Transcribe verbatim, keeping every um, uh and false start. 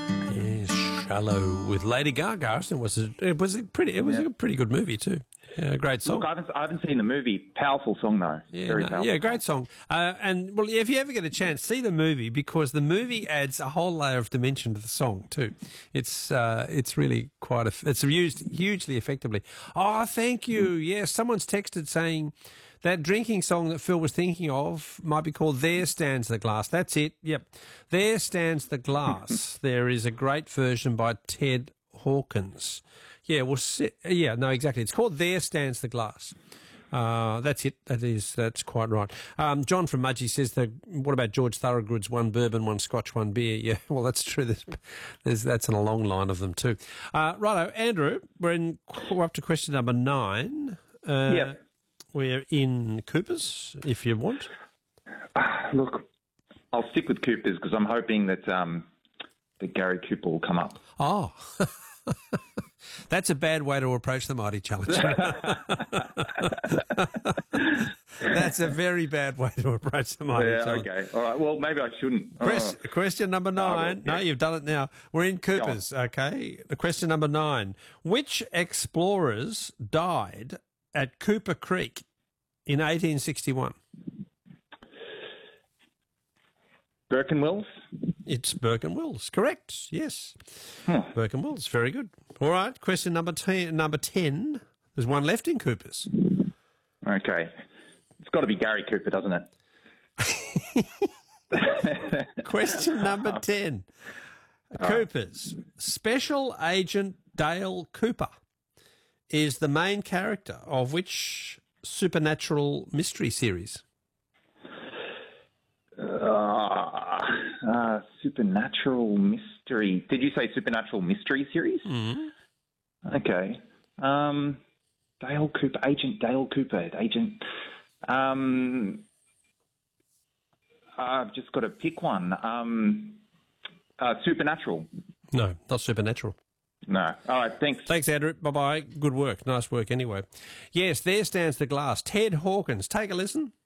Yes, Shallow with Lady Gaga. It was a, it was a pretty it was Yeah. a pretty good movie too. Yeah, great song. Look, I haven't, I haven't seen the movie. Powerful song, though. Yeah, Very no, powerful. yeah, great song. Uh, and well, if you ever get a chance, see the movie, because the movie adds a whole layer of dimension to the song too. It's uh, it's really quite a, it's used hugely effectively. Oh, thank you. Yes, someone's texted saying that drinking song that Phil was thinking of might be called "There Stands the Glass." That's it. Yep, "There Stands the Glass." There is a great version by Ted Hawkins. Yeah, well, si- yeah, no, exactly. It's called "There Stands the Glass." Uh, that's it. That is, that's quite right. Um, John from Mudgee says, the, what about George Thorogood's one bourbon, one scotch, one beer? Yeah, well, that's true. There's, there's that's in a long line of them too. Uh, righto, Andrew, we're in, we're up to question number nine. Uh, Yeah. We're in Coopers, if you want. Look, I'll stick with Coopers because I'm hoping that um, that Gary Cooper will come up. Oh, that's a bad way to approach the Mighty Challenge. That's a very bad way to approach the Mighty Yeah, Challenge. okay. All right. Well, maybe I shouldn't. Quest- Oh. Question number nine. yeah. No, you've done it now. We're in Coopers, okay? The question number nine. Which explorers died at Cooper Creek in eighteen sixty-one? Burke and Wills? It's Burke and Wills. Correct. Yes. Huh. Burke and Wills. Very good. All right. Question number ten. Number ten. There's one left in Coopers. Okay. It's got to be Gary Cooper, doesn't it? Question number ten. Coopers. Special Agent Dale Cooper is the main character of which supernatural mystery series? Uh, uh, supernatural mystery. Did you say supernatural mystery series? Mm-hmm. Okay. Um, Dale Cooper, Agent Dale Cooper, Agent. Um, I've just got to pick one. Um, uh, supernatural. No, not supernatural. No. All right. Thanks. Thanks, Andrew. Bye-bye. Good work. Nice work anyway. Yes, there stands the glass. Ted Hawkins. Take a listen.